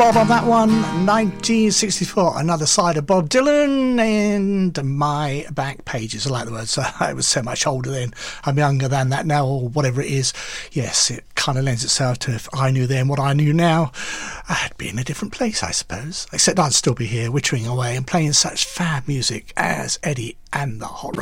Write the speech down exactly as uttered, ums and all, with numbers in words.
Bob on that one, nineteen sixty-four, another side of Bob Dylan and My Back Pages. I like the words. I was so much older then. I'm younger than that now, or whatever it is. Yes, it kind of lends itself to if I knew then what I knew now, I'd be in a different place, I suppose. Except I'd still be here wittering away and playing such fab music as Eddie and the Hot Rod.